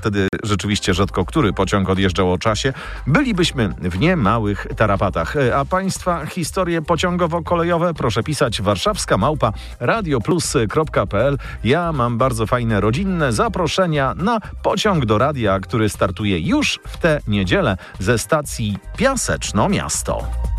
wtedy rzeczywiście rzadko który pociąg odjeżdżał o czasie, bylibyśmy w niemałych tarapatach. A Państwa historie pociągowo-kolejowe proszę pisać warszawska@radioplus.pl. Ja mam bardzo fajne rodzinne zaproszenia na pociąg do radia, który startuje już w tę niedzielę ze stacji Piaseczno Miasto.